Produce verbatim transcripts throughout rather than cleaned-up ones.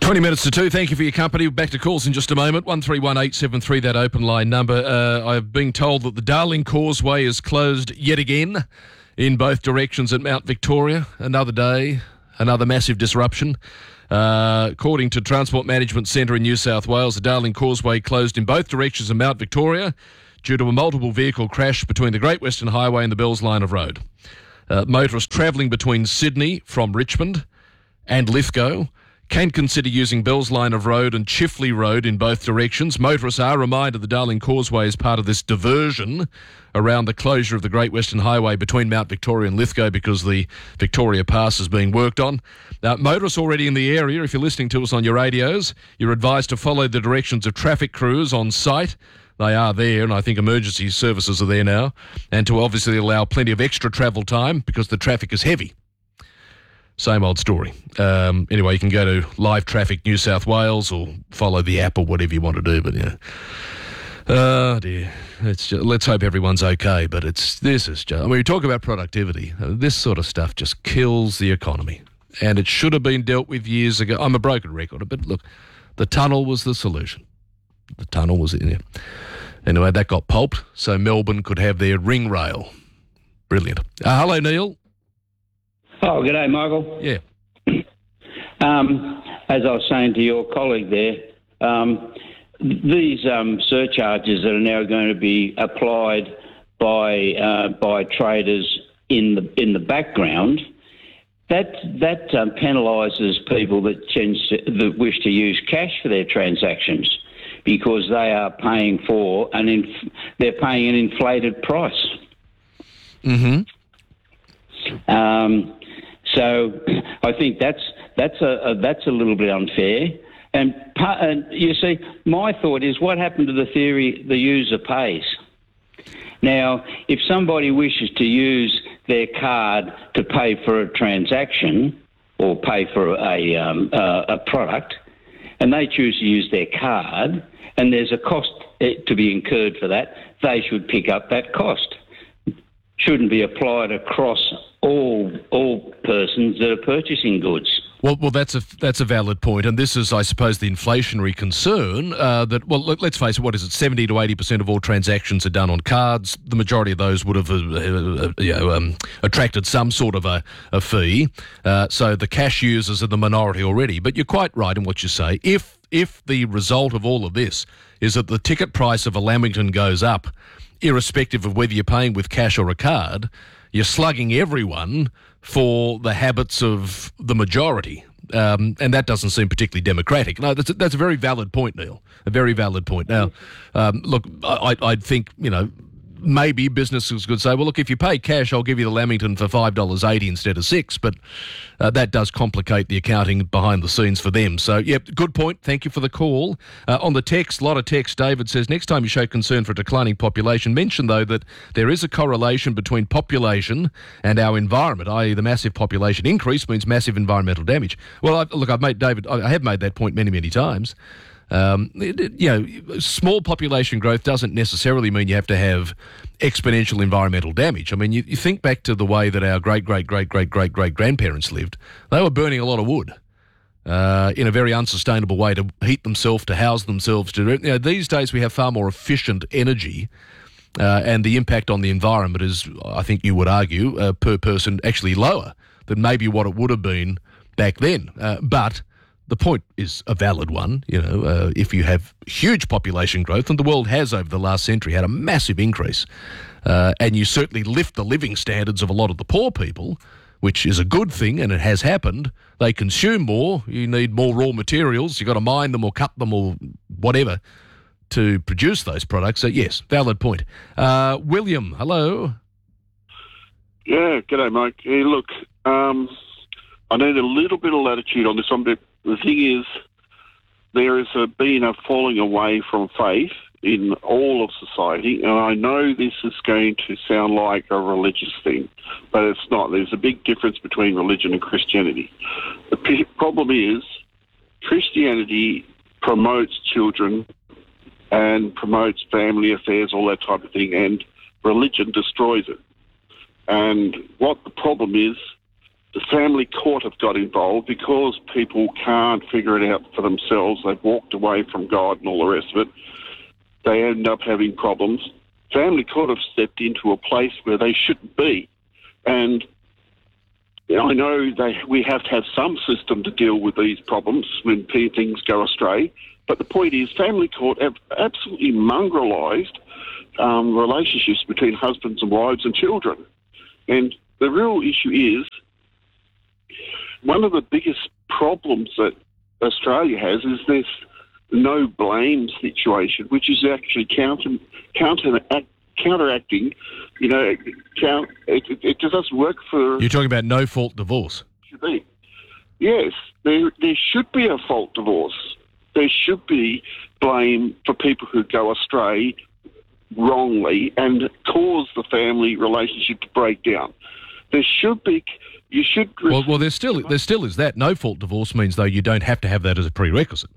twenty minutes to two. Thank you for your company. Back to calls in just a moment. one three one eight seven three, that open line number. Uh, I've been told that the Darling Causeway is closed yet again in both directions at Mount Victoria. Another day, another massive disruption. Uh, according to Transport Management Centre in New South Wales, the Darling Causeway closed in both directions of Mount Victoria due to a multiple vehicle crash between the Great Western Highway and the Bells Line of Road. Uh, motorists travelling between Sydney from Richmond and Lithgow can consider using Bells Line of Road and Chifley Road in both directions. Motorists are reminded the Darling Causeway is part of this diversion around the closure of the Great Western Highway between Mount Victoria and Lithgow because the Victoria Pass is being worked on. Now, motorists already in the area, if you're listening to us on your radios, you're advised to follow the directions of traffic crews on site. They are there, and I think emergency services are there now, and to obviously allow plenty of extra travel time because the traffic is heavy. Same old story. Um, anyway, you can go to Live Traffic New South Wales or follow the app or whatever you want to do. But yeah, oh dear. It's just, let's hope everyone's okay. But it's this is just. I mean, we talk about productivity. Uh, this sort of stuff just kills the economy, and it should have been dealt with years ago. I'm a broken record, but look, the tunnel was the solution. The tunnel was in there. Anyway, that got pulped, so Melbourne could have their ring rail. Brilliant. Uh, hello, Neil. Oh, g'day, Michael. Yeah. Um, as I was saying to your colleague there, um, these um, surcharges that are now going to be applied by uh, by traders in the in the background, that that um, penalises people that, change, that wish to use cash for their transactions because they are paying for an inf- they're paying an inflated price. Mm-hmm. Um, So I think that's that's a, a that's a little bit unfair. And, part, and you see, my thought is, what happened to the theory the user pays? Now, if somebody wishes to use their card to pay for a transaction or pay for a um, uh, a product, and they choose to use their card, and there's a cost to be incurred for that, they should pick up that cost. Shouldn't be applied across all all persons that are purchasing goods. Well, well, that's a that's a valid point, and this is, I suppose, the inflationary concern uh, that. Well, look, let's face it. What is it? Seventy to eighty percent of all transactions are done on cards. The majority of those would have, uh, uh, you know, um, attracted some sort of a, a fee. Uh, so the cash users are the minority already. But you're quite right in what you say. If if the result of all of this is that the ticket price of a Lamington goes up, irrespective of whether you're paying with cash or a card, you're slugging everyone for the habits of the majority. Um, and that doesn't seem particularly democratic. No, that's a, that's a very valid point, Neil. A very valid point. Now, um, look, I, I'd think, you know, maybe businesses could say, well, look, if you pay cash, I'll give you the Lamington for five dollars eighty instead of six. But uh, that does complicate the accounting behind the scenes for them. So, yep, good point. Thank you for the call. Uh, on the text, a lot of text, David says, next time you show concern for a declining population, mention, though, that there is a correlation between population and our environment, that is the massive population increase means massive environmental damage. Well, I've, look, I've made, David, I have made that point many, many times. Um, it, it, you know, small population growth doesn't necessarily mean you have to have exponential environmental damage. I mean, you, you think back to the way that our great, great, great, great, great, great grandparents lived. They were burning a lot of wood uh, in a very unsustainable way to heat themselves, to house themselves. To you know, these days we have far more efficient energy, uh, and the impact on the environment is, I think you would argue, uh, per person actually lower than maybe what it would have been back then. Uh, but the point is a valid one. You know, uh, if you have huge population growth, and the world has over the last century had a massive increase, uh, and you certainly lift the living standards of a lot of the poor people, which is a good thing, and it has happened. They consume more. You need more raw materials. You've got to mine them or cut them or whatever to produce those products. So, yes, valid point. Uh, William, hello. Yeah, g'day, Mike. Hey, look, um, I need a little bit of latitude on this one, but the thing is, there has a, been a falling away from faith in all of society, and I know this is going to sound like a religious thing, but it's not. There's a big difference between religion and Christianity. The p- problem is, Christianity promotes children and promotes family affairs, all that type of thing, and religion destroys it. And what the problem is, the family court have got involved because people can't figure it out for themselves. They've walked away from God and all the rest of it. They end up having problems. Family court have stepped into a place where they shouldn't be. And you know, I know they, we have to have some system to deal with these problems when things go astray. But the point is, family court have absolutely mongrelized um, relationships between husbands and wives and children. And the real issue is, one of the biggest problems that Australia has is this no blame situation, which is actually counter, counter, counteracting, you know, count, it, it, it just doesn't work for... You're talking about no-fault divorce? Should be. Yes, there, there should be a fault divorce. There should be blame for people who go astray wrongly and cause the family relationship to break down. There should be... You should... Well, well, there still there still is that. No-fault divorce means, though, you don't have to have that as a prerequisite.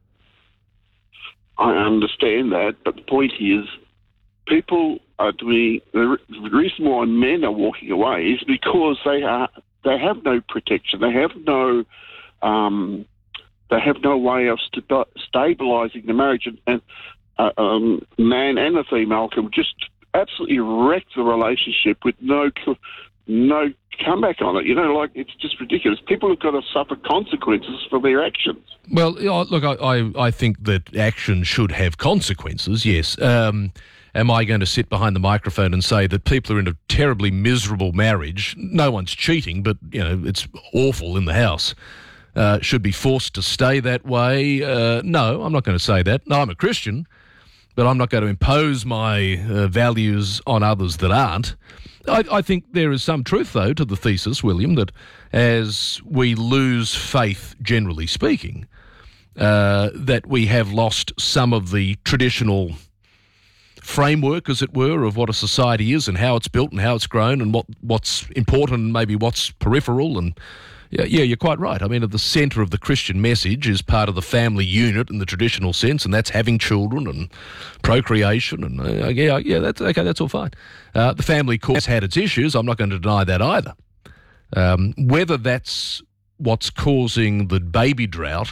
I understand that, but the point is, people are doing... The reason why men are walking away is because they are they have no protection. They have no... Um, they have no way of st- stabilising the marriage, and, and uh, um, man and the female can just absolutely wreck the relationship with no... no comeback on it. You know, like, it's just ridiculous. People have got to suffer consequences for their actions. Well, you know, look, I, I, I think that action should have consequences, yes. Um, am I going to sit behind the microphone and say that people are in a terribly miserable marriage? No one's cheating, but, you know, it's awful in the house. Uh, should be forced to stay that way? Uh, no, I'm not going to say that. No, I'm a Christian, but I'm not going to impose my uh, values on others that aren't. I, I think there is some truth, though, to the thesis, William, that as we lose faith, generally speaking, uh, that we have lost some of the traditional framework, as it were, of what a society is and how it's built and how it's grown and what, what's important and maybe what's peripheral. And yeah, yeah, you're quite right. I mean, at the centre of the Christian message is part of the family unit in the traditional sense, and that's having children and procreation. And uh, yeah, yeah, that's okay. That's all fine. Uh, the family court has had its issues. I'm not going to deny that either. Um, whether that's what's causing the baby drought,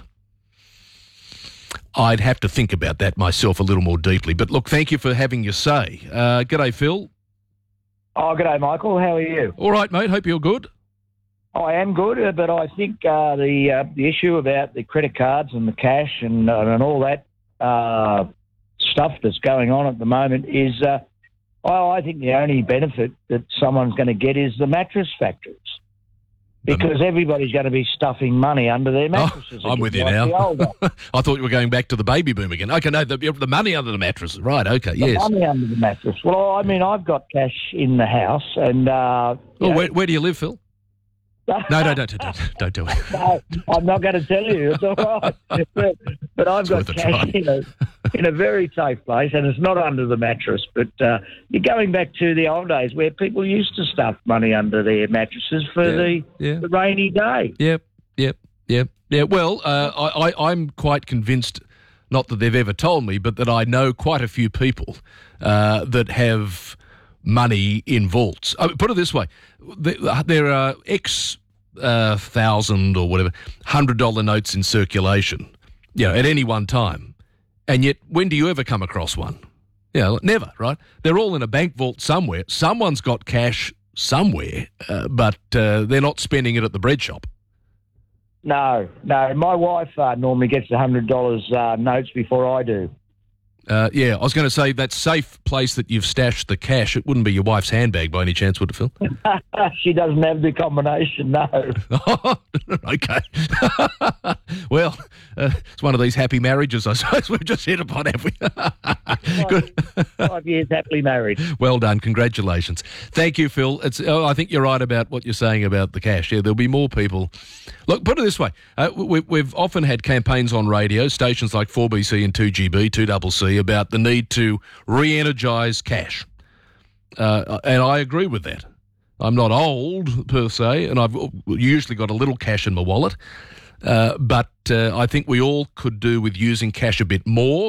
I'd have to think about that myself a little more deeply. But look, thank you for having your say. Uh, g'day, Phil. Oh, g'day, Michael. How are you? All right, mate. Hope you're good. I am good, uh, but I think uh, the uh, the issue about the credit cards and the cash and uh, and all that uh, stuff that's going on at the moment is, uh, well, I think the only benefit that someone's going to get is the mattress factories, because um, everybody's going to be stuffing money under their mattresses. Oh, I'm with you like now. I thought you were going back to the baby boom again. Okay, no, the, the money under the mattresses. Right, okay, the yes. money under the mattress. Well, I mean, I've got cash in the house and... Uh, oh, where, where do you live, Phil? No, no, don't, don't, don't do it. No, I'm not going to tell you. It's all right. But, but I've it's got cash in a, in a very safe place, and it's not under the mattress. But uh, you're going back to the old days where people used to stuff money under their mattresses for yeah, the, yeah. the rainy day. Yep, yep, yep. Yeah, well, uh, I, I, I'm quite convinced, not that they've ever told me, but that I know quite a few people uh, that have money in vaults. I mean, put it this way, there are X uh, thousand or whatever, hundred dollar notes in circulation, you know, at any one time. And yet, when do you ever come across one? You know, never, right? They're all in a bank vault somewhere. Someone's got cash somewhere, uh, but uh, they're not spending it at the bread shop. No, no. My wife uh, normally gets the hundred dollars uh, notes before I do. Uh, yeah, I was going to say that safe place that you've stashed the cash, it wouldn't be your wife's handbag by any chance, would it, Phil? She doesn't have the combination, no. Okay. Well, uh, it's one of these happy marriages, I suppose we've just hit upon, have we? Good. Five years happily married. Well done. Congratulations. Thank you, Phil. It's. Oh, I think you're right about what you're saying about the cash. Yeah, there'll be more people. Look, put it this way. Uh, we, we've often had campaigns on radio, stations like four B C and two G B, two C C, about the need to re-energise cash. Uh, and I agree with that. I'm not old, per se, and I've usually got a little cash in my wallet. Uh, but uh, I think we all could do with using cash a bit more,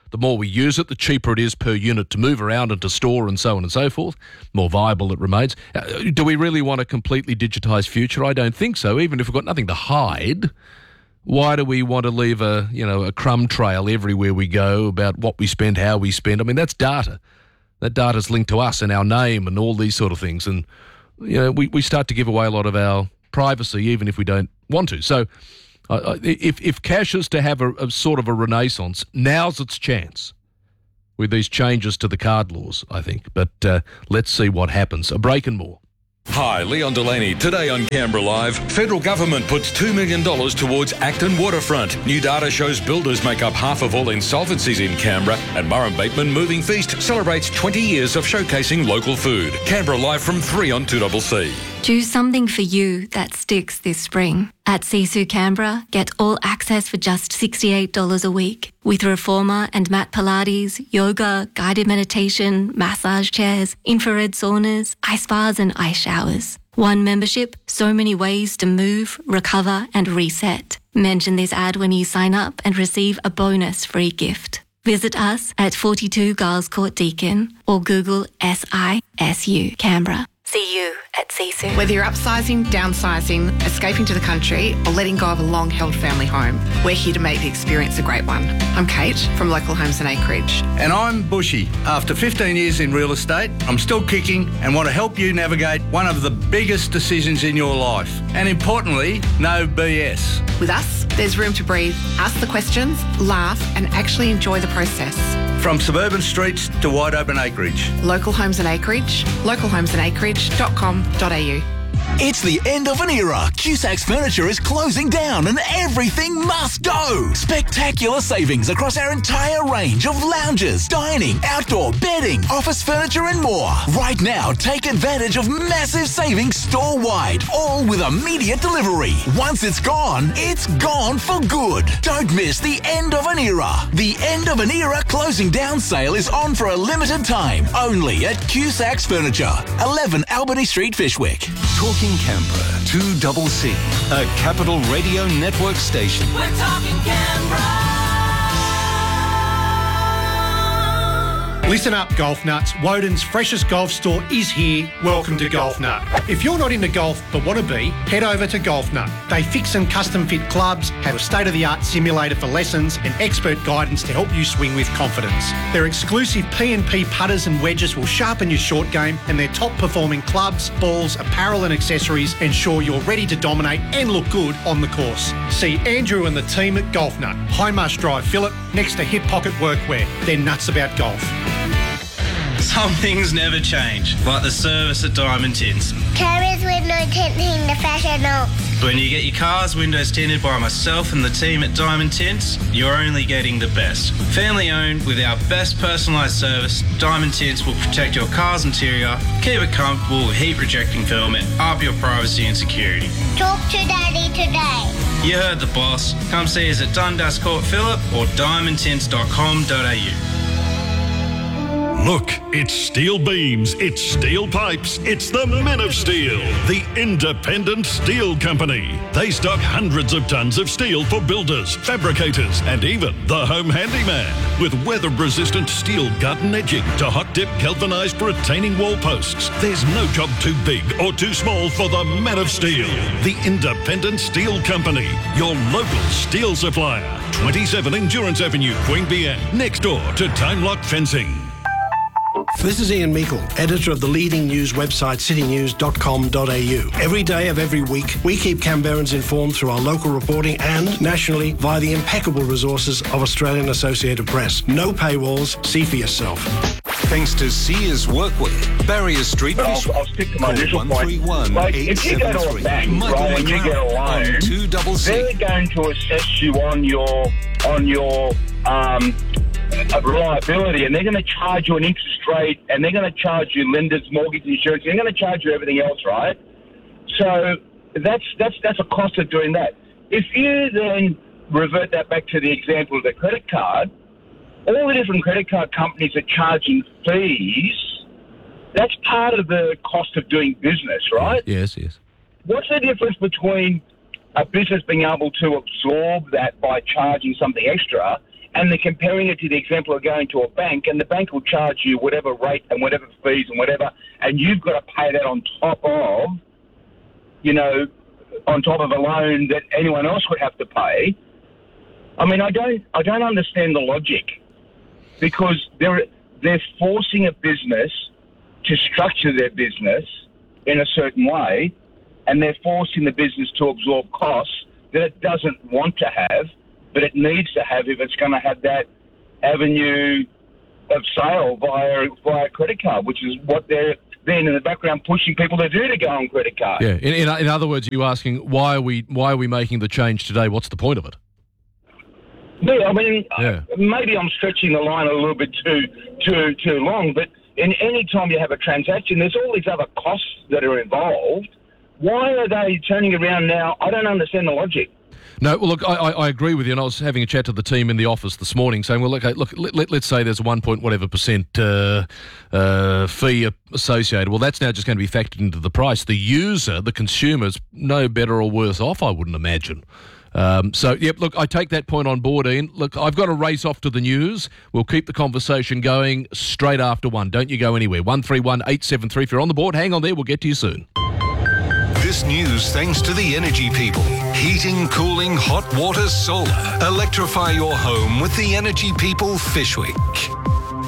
The more we use it, the cheaper it is per unit to move around and to store and so on and so forth. More viable it remains. Uh, do we really want a completely digitised future? I don't think so. Even if we've got nothing to hide, why do we want to leave a, you know, a crumb trail everywhere we go about what we spend, how we spend? I mean, that's data. That data's linked to us and our name and all these sort of things. And, you know, we, we start to give away a lot of our privacy even if we don't want to. So uh, if, if cash is to have a, a sort of a renaissance, now's its chance with these changes to the card laws, I think. But uh, let's see what happens. A break and more. Hi, Leon Delaney. Today on Canberra Live, federal government puts two million dollars towards Acton Waterfront. New data shows builders make up half of all insolvencies in Canberra. And Murrum Bateman Moving Feast celebrates twenty years of showcasing local food. Canberra Live from three on two C C. Do something for you that sticks this spring. At Sisu Canberra, get all access for just sixty-eight dollars a week with reformer and mat Pilates, yoga, guided meditation, massage chairs, infrared saunas, ice baths and ice showers. One membership, so many ways to move, recover and reset. Mention this ad when you sign up and receive a bonus free gift. Visit us at forty-two Giles Court Deakin or Google S I S U Canberra. See you at Sisu. Whether you're upsizing, downsizing, escaping to the country, or letting go of a long-held family home, we're here to make the experience a great one. I'm Kate from Local Homes and Acreage. And I'm Bushy. After fifteen years in real estate, I'm still kicking and want to help you navigate one of the biggest decisions in your life. And importantly, no B S. With us, there's room to breathe, ask the questions, laugh, and actually enjoy the process. From suburban streets to wide open acreage. Local Homes and Acreage, local homes and acreage dot com dot a u. It's the end of an era. Cusac's Furniture is closing down and everything must go. Spectacular savings across our entire range of lounges, dining, outdoor, bedding, office furniture and more. Right now, take advantage of massive savings store-wide, all with immediate delivery. Once it's gone, it's gone for good. Don't miss the end of an era. The end of an era closing down sale is on for a limited time, only at Cusac's Furniture, eleven Albany Street, Fishwick. Talking Canberra, two C C, a Capital Radio Network station. We're talking Canberra. Listen up, golf nuts. Woden's freshest golf store is here. Welcome to Golf Nut. If you're not into golf but want to be, head over to Golf Nut. They fix and custom fit clubs, have a state-of-the-art simulator for lessons and expert guidance to help you swing with confidence. Their exclusive P and P putters and wedges will sharpen your short game, and their top-performing clubs, balls, apparel and accessories ensure you're ready to dominate and look good on the course. See Andrew and the team at Golf Nut, Highmarsh Drive, Phillip, next to Hip Pocket Workwear. They're nuts about golf. Some things never change, like the service at Diamond Tints. Carriers window tinting professional. When you get your car's windows tinted by myself and the team at Diamond Tints, you're only getting the best. Family owned with our best personalised service, Diamond Tints will protect your car's interior, keep it comfortable with heat rejecting film and up your privacy and security. Talk to Daddy today. You heard the boss. Come see us at Dundas Court Phillip or diamond tints dot com dot a u. Look, it's steel beams, it's steel pipes, it's the Men of Steel, the independent steel company. They stock hundreds of tons of steel for builders, fabricators, and even the home handyman. With weather-resistant steel gut and edging to hot-dip galvanised retaining wall posts, there's no job too big or too small for the Men of Steel, the independent steel company, your local steel supplier. twenty-seven Endurance Avenue, Queanbeyan, next door to Time Lock Fencing. This is Ian Meikle, editor of the leading news website city news dot com dot a u. Every day of every week, we keep Canberrans informed through our local reporting and nationally via the impeccable resources of Australian Associated Press. No paywalls, see for yourself. Thanks to Sears Workwear, Barrier Street, I'll, I'll stick to my initial point. Like, if you go to a bank, right, and you get a loan, they're going to assess you on your on your um, reliability, and they're going to charge you an interest rate, and they're going to charge you lenders, mortgage insurance, they're going to charge you everything else, right? So that's that's that's a cost of doing that. If you then revert that back to the example of the credit card, all the different credit card companies are charging fees. That's part of the cost of doing business, right? Yes, yes. What's the difference between a business being able to absorb that by charging something extra and they're comparing it to the example of going to a bank, and the bank will charge you whatever rate and whatever fees and whatever, and you've got to pay that on top of, you know, on top of a loan that anyone else would have to pay. I mean, I don't, I don't understand the logic, because they're they're forcing a business to structure their business in a certain way, and they're forcing the business to absorb costs that it doesn't want to have, but it needs to have if it's going to have that avenue of sale via via credit card, which is what they're then in the background pushing people to do to go on credit card. Yeah. In, in, in other words, you're asking why are we why are we making the change today? What's the point of it? Yeah, I mean, yeah. maybe I'm stretching the line a little bit too too too long, but in any time you have a transaction, there's all these other costs that are involved. Why are they turning around now? I don't understand the logic. No, well, look, I, I, I agree with you, and I was having a chat to the team in the office this morning saying, well, okay, look, let, let, let's say there's a one point whatever percent uh, uh, fee associated. Well, that's now just going to be factored into the price. The user, the consumer's no better or worse off, I wouldn't imagine. Um, so, yep, look, I take that point on board, Ian. Look, I've got to race off to the news. We'll keep the conversation going straight after one. Don't you go anywhere. one three one eight seven three. If you're on the board, hang on there. We'll get to you soon. This news thanks to the Energy People. Heating, cooling, hot water, solar. Electrify your home with the Energy People Fish Week.